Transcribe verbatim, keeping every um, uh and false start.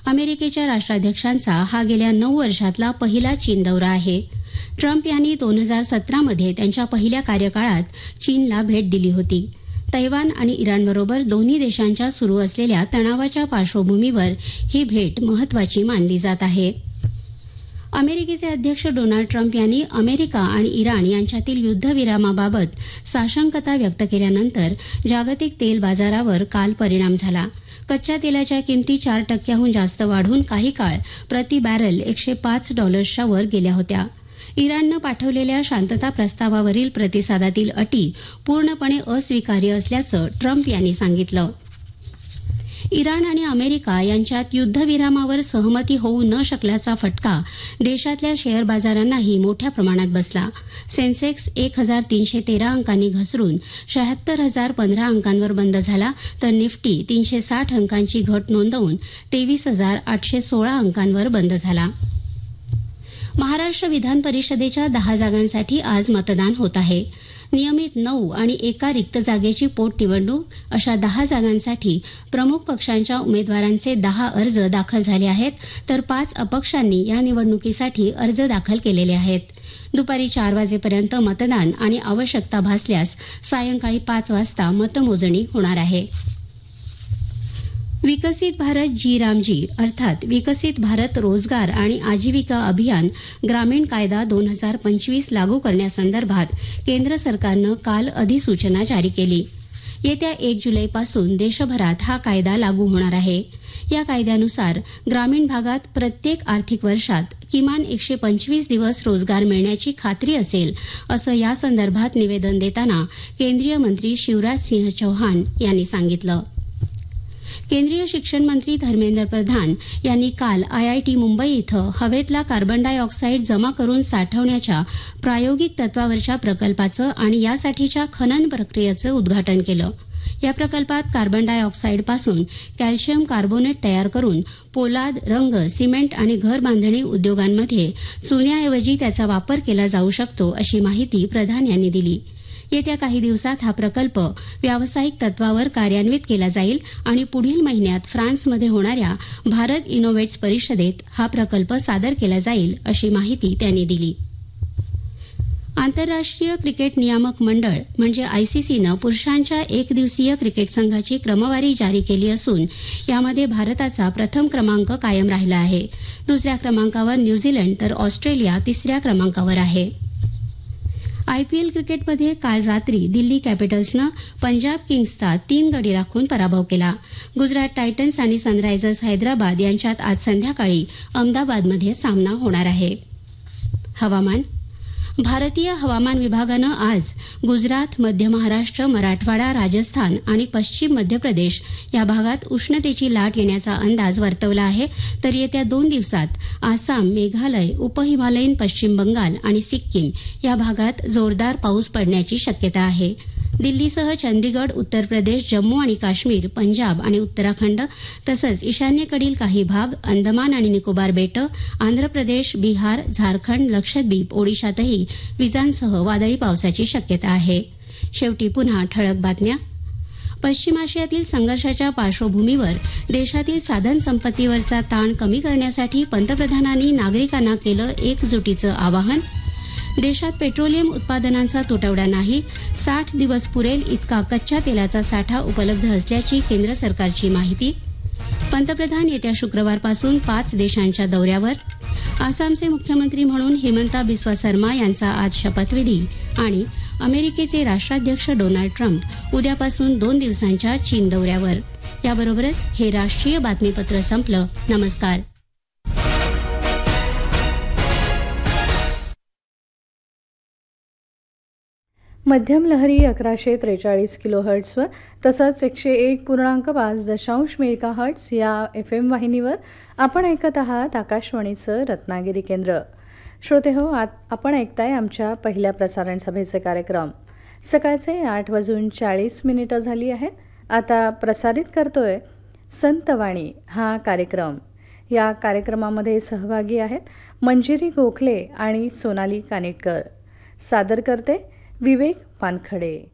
अमेरिकेच्या राष्ट्राध्यक्षांचा हा गेल्या नऊ वर्षातला पहिला चीन दौरा आहे. ट्रम्प यांनी दोन हजार सतरामध्ये त्यांच्या पहिल्या कार्यकाळात चीनला भेट दिली होती. तैवान आणि इराणबरोबर दोन्ही देशांच्या सुरू असलेल्या तणावाच्या पार्श्वभूमीवर ही भेट महत्त्वाची मानली जात आहे. अमेरिकेचे अध्यक्ष डोनाल्ड ट्रम्प यांनी अमेरिका आणि इराण यांच्यातील युद्धविरामाबाबत साशंकता व्यक्त केल्यानंतर जागतिक तेल बाजारावर काल परिणाम झाला. कच्च्या तेलाच्या किमती चार टक्क्याहून जास्त वाढून काही काळ प्रति बॅरल एकशे पाच डॉलर्सच्या वर गेल्या होत्या. इराणनं पाठवलेल्या शांतता प्रस्तावावरील प्रतिसादातील अटी पूर्णपणे अस्वीकार्य असल्याचं ट्रम्प यांनी सांगितलं. इराण आणि अमेरिका यांच्यात युद्धविरामावर सहमती होऊ न शकल्याचा फटका देशातल्या शेअर बाजारांनाही मोठ्या प्रमाणात बसला. सेन्सेक्स एक हजार तीनशे तेरा अंकांनी घसरून शहात्तर हजार पंधरा अंकांवर बंद झाला, तर निफ्टी तीनशे साठ अंकांची घट नोंदवून तेवीस हजार आठशे सोळा अंकांवर बंद झाला. महाराष्ट्र विधान परिषदेच्या दहा जागांसाठी आज मतदान होत आहे. नियमित नऊ आणि एका रिक्त जागेची पोटनिवडणूक अशा दहा जागांसाठी प्रमुख पक्षांच्या उमेदवारांचे दहा अर्ज दाखल झाले आहेत, तर पाच अपक्षांनी या निवडणुकीसाठी अर्ज दाखल केलेले आहेत. दुपारी चार वाजेपर्यंत मतदान आणि आवश्यकता भासल्यास सायंकाळी पाच वाजता मतमोजणी होणार आहे. विकसित भारत जी रामजी अर्थात विकसित भारत रोजगार आणि आजीविका अभियान ग्रामीण कायदा दोन हजार पंचवीस लागू करण्यासंदर्भात केंद्र सरकारनं काल अधिसूचना जारी केली. येत्या एक जुलैपासून देशभरात हा कायदा लागू होणार आहे. या कायद्यानुसार ग्रामीण भागात प्रत्येक आर्थिक वर्षात किमान एकशे पंचवीस दिवस रोजगार मिळण्याची खात्री असेल, असं यासंदर्भात निवेदन देताना केंद्रीय मंत्री शिवराज सिंह चौहान यांनी सांगितलं. केंद्रीय शिक्षण मंत्री धर्मेंद्र प्रधान यांनी काल आयआयटी मुंबई इथं हवेतला कार्बन डाय ऑक्साईड जमा करून साठवण्याच्या प्रायोगिक तत्वावरच्या प्रकल्पाचं आणि यासाठीच्या खनन प्रक्रियेचं उद्घाटन केलं. या प्रकल्पात कार्बन डाय ऑक्साईडपासून कॅल्शियम कार्बोनेट तयार करून पोलाद, रंग, सिमेंट आणि घर बांधणी उद्योगांमध्ये चुन्याऐवजी त्याचा वापर केला जाऊ शकतो, अशी माहिती प्रधान यांनी दिली. येत्या काही दिवसात हा प्रकल्प व्यावसायिक तत्वावर कार्यान्वित केला जाईल आणि पुढील महिन्यात फ्रान्समध्ये होणाऱ्या भारत इनोव्हेट्स परिषदेत हा प्रकल्प सादर केला जाईल, अशी माहिती त्यांनी दिली. आंतरराष्ट्रीय क्रिकेट नियामक मंडळ म्हणजे आयसीसीनं पुरुषांच्या एकदिवसीय क्रिकेट संघाची क्रमवारी जारी केली असून यामध्ये भारताचा प्रथम क्रमांक कायम राहिला आहे. दुसऱ्या क्रमांकावर न्यूझीलंड तर ऑस्ट्रेलिया तिसऱ्या क्रमांकावर आहे. आयपीएल क्रिकेटमध्ये काल रात्री दिल्ली कॅपिटल्सनं पंजाब किंग्सचा तीन गडी राखून पराभव केला. गुजरात टायटन्स आणि सनरायझर्स हैदराबाद यांच्यात आज संध्याकाळी अहमदाबादमध्ये सामना होणार आहे. हवामान. भारतीय हवामान विभागानं आज गुजरात, मध्य महाराष्ट्र, मराठवाडा, राजस्थान आणि पश्चिम मध्य प्रदेश या भागात उष्णतेची लाट येण्याचा अंदाज वर्तवला आहे, तर येत्या दोन दिवसात आसाम, मेघालय, उपहिमालयीन पश्चिम बंगाल आणि सिक्कीम या भागात जोरदार पाऊस पडण्याची शक्यता आहे. दिल्लीसह चंदीगड, उत्तर प्रदेश, जम्मू आणि काश्मीर, पंजाब आणि उत्तराखंड तसंच ईशान्येकडील काही भाग, अंदमान आणि निकोबार बेटं, आंध्र प्रदेश, बिहार, झारखंड, लक्षद्वीप, ओडिशातही विजांसह वादळी पावसाची शक्यता आहे. शेवटी पुन्हा ठळक बातम्या. पश्चिम आशियातील संघर्षाच्या पार्श्वभूमीवर देशातील साधन संपत्तीवरचा ताण कमी करण्यासाठी पंतप्रधानांनी नागरिकांना केलं एकजुटीचं आवाहन. देशात पेट्रोलियम उत्पादनांचा तुटवडा नाही, साठ दिवस पुरेल इतका कच्च्या तेलाचा साठा उपलब्ध असल्याची केंद्र सरकारची माहिती. पंतप्रधान येत्या शुक्रवारपासून पाच देशांच्या दौऱ्यावर. आसामचे मुख्यमंत्री म्हणून हिमंता बिस्वा सर्मा यांचा आज शपथविधी आणि अमेरिकेचे राष्ट्राध्यक्ष डोनाल्ड ट्रम्प उद्यापासून दोन दिवसांच्या चीन दौऱ्यावर. याबरोबरच हे राष्ट्रीय बातमीपत्र संपलं. नमस्कार. मध्यम लहरी अकराशे त्रेचाळीस किलो हर्ट्सवर तसंच एकशे एक पूर्णांक पाच दशांश मेगा हर्ट्स या एफ एम वाहिनीवर आपण ऐकत आहात आकाशवाणीचं रत्नागिरी केंद्र. श्रोते हो, आत आपण ऐकताय आमच्या पहिल्या प्रसारण सभेचे कार्यक्रम. सकाळचे आठ वाजून चाळीस मिनिटं झाली आहेत. आता प्रसारित करतोय संतवाणी हा कार्यक्रम. या कार्यक्रमामध्ये सहभागी आहेत मंजिरी गोखले आणि सोनाली कानिटकर. सादर करते विवेक पानखडे.